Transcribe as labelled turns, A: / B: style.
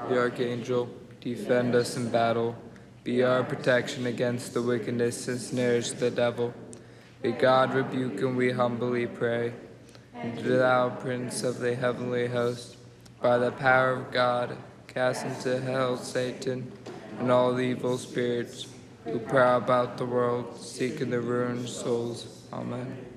A: the archangel, defend us in battle. Be our protection against the wickedness and snares of the devil. May God rebuke and we humbly pray. And thou, Prince of the heavenly host, by the power of God, cast into hell Satan and all the evil spirits who prowl about the world, seeking the ruined souls. Amen.